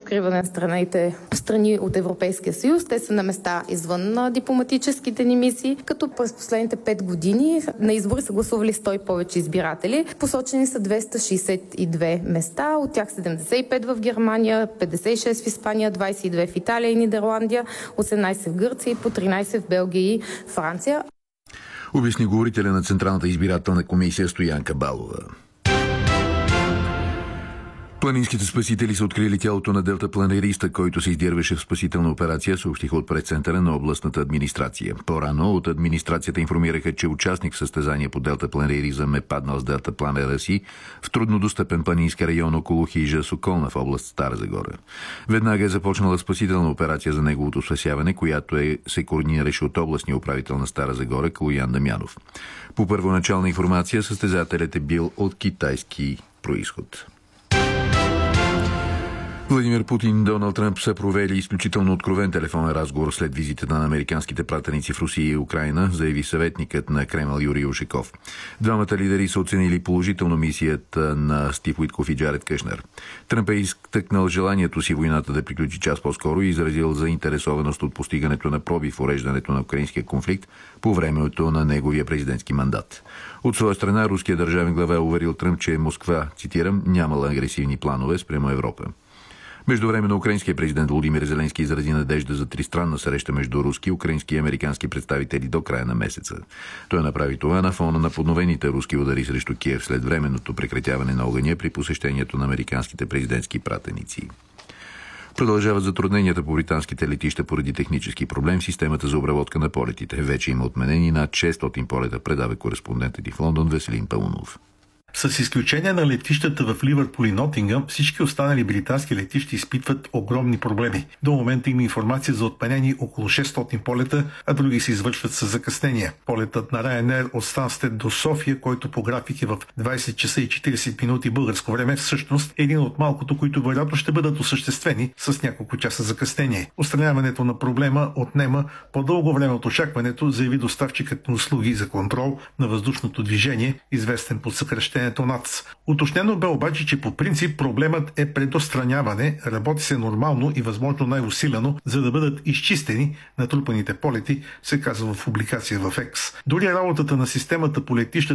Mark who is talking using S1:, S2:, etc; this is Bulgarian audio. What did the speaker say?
S1: откриване на страни от Европейския съюз. Те са на места извън на дипломатическите ни мисии, като през последните 5 години на избори са гласували 100 и повече избиратели. Посочени са 262 места, от тях 75 в Германия, 56 в Испания, 22 в Италия и Нидерландия, 18 в Гърция и по 13 в Белгия и Франция.
S2: Обясни говорителя на Централната избирателна комисия Стоянка Балова. Планинските спасители са открили тялото на делтапланериста, който се издирваше в спасителна операция, съобщиха от пресцентъра на областната администрация. По-рано от администрацията информираха, че участник в състезание по делтапланеризъм е паднал с делтапланера си в труднодостъпен планински район около хижа Соколна в област Стара Загора. Веднага е започнала спасителна операция за неговото спасяване, която се координираше от областния управител на Стара Загора Калоян Дамянов. По първоначална информация състезателят е бил от китайски происход. Владимир Путин и Доналд Тръмп са провели изключително откровен телефонен разговор след визитата на американските пратеници в Русия и Украйна, заяви съветникът на Кремъл Юрий Ушаков. Двамата лидери са оценили положително мисията на Стив Уитков и Джаред Кушнер. Тръмп е изтъкнал желанието си войната да приключи час по-скоро и изразил заинтересованост от постигането на пробив в уреждането на украинския конфликт по времето на неговия президентски мандат. От своя страна, руският държавен глава е уверил Тръмп, че Москва, цитирам, нямала агресивни планове спрямо Европа. Междувременно украинският президент Володимир Зеленски изрази надежда за тристранна среща между руски, украински и американски представители до края на месеца. Той направи това на фона на подновените руски удари срещу Киев след временното прекратяване на огъня при посещението на американските президентски пратеници. Продължават затрудненията по британските летища поради технически проблем в системата за обработка на полетите. Вече има отменени над 600 полета, предава кореспондентът ни в Лондон Веселин Паунов.
S3: С изключение на летищата в Ливърпул и Нотингъм, всички останали британски летища изпитват огромни проблеми. До момента има информация за отменени около 600 полета, а други се извършват с закъснение. Полетът на Ryanair от Станстед до София, който по график е в 20 часа и 40 минути българско време, всъщност е един от малкото, които вероятно ще бъдат осъществени с няколко часа закъснение. Отстраняването на проблема отнема по-дълго време от очакването, заяви доставчикът на услуги за контрол на въздушното движение, известен под съкращение НАЦ. Уточнено бе обаче, че по принцип проблемът е предотстраняване, работи се нормално и възможно най-усилено, за да бъдат изчистени натрупаните полети, се казва в публикация в X. Дори работата на системата по летищата